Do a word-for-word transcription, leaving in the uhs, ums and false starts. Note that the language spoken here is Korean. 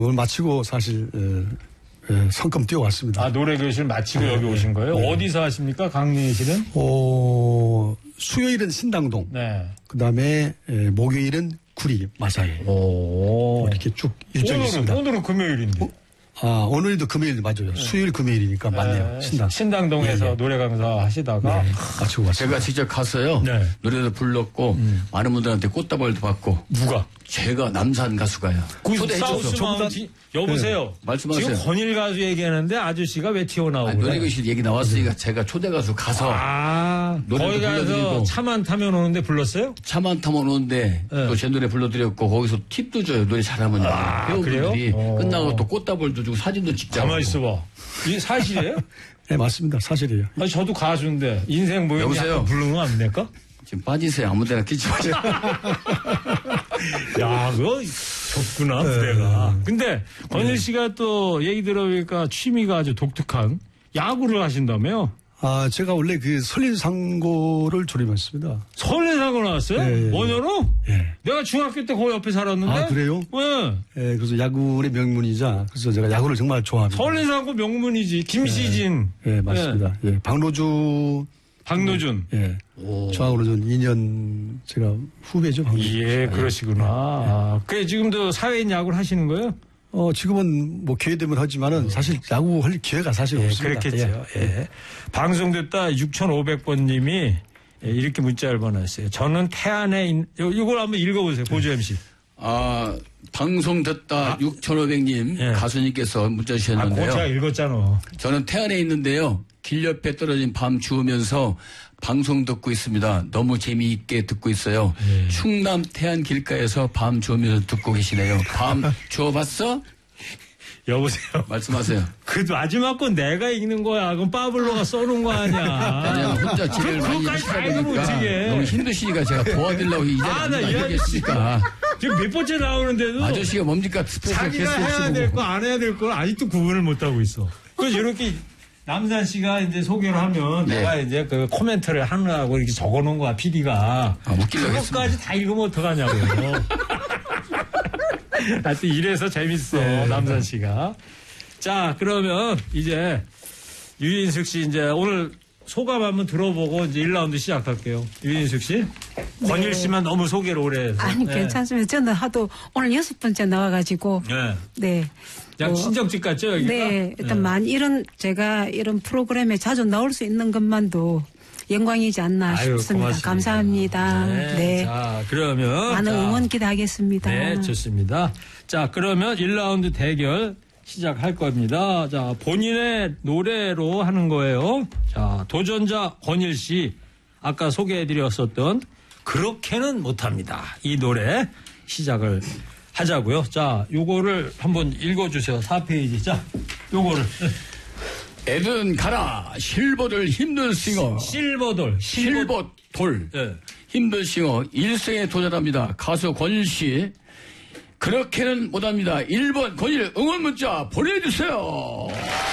오늘 마치고 사실 에, 에, 성큼 뛰어왔습니다. 아, 노래 교실 마치고 네, 여기 오신 거예요? 네. 어디서 하십니까? 강릉실은? 어, 수요일은 신당동. 네. 그 다음에 목요일은 구리 마사회. 오. 이렇게 쭉 일정이 오늘은, 있습니다. 오늘은 금요일인데. 어? 아, 오늘도 금요일 맞아요. 네. 수요일 금요일이니까 맞네요. 네. 신당. 신당동에서 네. 노래 강사 하시다가. 네. 마치고 왔습니다. 제가 직접 가서요. 네. 노래도 불렀고 음. 많은 분들한테 꽃다발도 받고. 누가? 제가 남산 가수가요. 그 초대해줬어. 사우스마운틴 여보세요. 네. 말씀하세요. 지금 권일 가수 얘기하는데 아저씨가 왜 튀어나오고 그래? 노래교실 얘기 나왔으니까 제가 초대 가수 가서 아, 거기 가서 차만 타면 오는데 불렀어요? 차만 타면 오는데 네. 또 제 노래 불러드렸고 거기서 팁도 줘요. 노래 잘하면. 아, 배우분들이 그래요? 끝나고 또 꽃다발도 주고 사진도 찍자고. 가만히 있어봐. 이게 사실이에요? 네, 맞습니다. 사실이에요. 아니, 저도 가수인데 인생 모임 여보세요? 부르는 거 안 될까? 지금 빠지세요. 아무 데나 끼지 마세요. 야, 그거 좁구나, 무대가. 근데 권일 씨가 또 얘기 들어보니까 취미가 아주 독특한 야구를 하신다며요? 아, 제가 원래 그 설린상고를 졸업했습니다. 설린상고 나왔어요? 예, 예. 원효로? 예. 내가 중학교 때 거기 옆에 살았는데. 아, 그래요? 네. 예, 그래서 야구의 명문이자, 그래서 제가 야구를 정말 좋아합니다. 설린상고 명문이지. 김시진. 예, 예 맞습니다. 예. 예, 박노주. 박노준. 예. 오. 저하고는 좀 이 년 제가 후배죠, 박노준. 예, 그러시구나. 예. 아, 그래, 지금도 사회인 야구를 하시는 거예요? 어, 지금은 뭐 기회 되면 하지만은 사실 야구 할 기회가 사실 예, 없습니다. 그렇겠죠. 예. 예. 방송 듣다 육천오백 번님이 예, 이렇게 문자를 보냈어요. 저는 태안에 있, 이걸 한번 읽어보세요. 보조 엠씨. 아, 방송 듣다 아, 육천오백 님 예. 가수님께서 문자 주셨는데요. 아, 그거 제가 읽었잖아. 저는 태안에 있는데요. 길 옆에 떨어진 밤 주우면서 방송 듣고 있습니다. 너무 재미있게 듣고 있어요. 예. 충남 태안 길가에서 밤 주우면서 듣고 계시네요. 밤 주워봤어? 여보세요. 말씀하세요. 그 마지막 건 내가 읽는 거야. 그럼 파블로가 써놓은 거 아니야. 아니야, 혼자 지를 많이 하시다 보니까 너무 힘드시니까 제가 도와드리려고 이 자리에 아, 나 앉아계시니까. 지금 몇 번째 나오는데도 아저씨가 뭡니까? 스페셜 게스트 자기가 해야 될 거 안 해야 될 걸 아직도 구분을 못하고 있어. 그래서 이렇게 남산 씨가 이제 소개를 하면 네. 내가 이제 그 코멘트를 하느라고 이렇게 적어 놓은 거야, 피디가. 아, 웃기려고 그것까지 다 읽으면 어떡하냐고요. 하여튼 이래서 재밌어, 네. 남산 씨가. 자, 그러면 이제 유인숙 씨 이제 오늘 소감 한번 들어보고 이제 일 라운드 시작할게요. 유인숙 씨. 네. 권일 씨만 너무 소개를 오래 해서. 아니, 네. 괜찮습니다. 저는 하도 오늘 여섯 번째 나와가지고. 네. 네. 그냥 친정집 같죠, 여기가? 네. 일단 네. 만 이런, 제가 이런 프로그램에 자주 나올 수 있는 것만도 영광이지 않나 아유, 싶습니다. 고맙습니다. 감사합니다. 네. 네. 자, 그러면. 많은 자, 응원 기대하겠습니다. 네, 좋습니다. 자, 그러면 일 라운드 대결 시작할 겁니다. 자, 본인의 노래로 하는 거예요. 자, 도전자 권일 씨. 아까 소개해드렸었던 그렇게는 못합니다. 이 노래 시작을 하자고요. 자, 요거를 한번 읽어주세요. 사 페이지. 자, 요거를. 애든 가라 실버들 힘든 싱어 실버돌 실버돌 네. 힘든 싱어 일생에 도전합니다. 가수 권일씨 그렇게는 못합니다. 일 번 권일 응원 문자 보내주세요.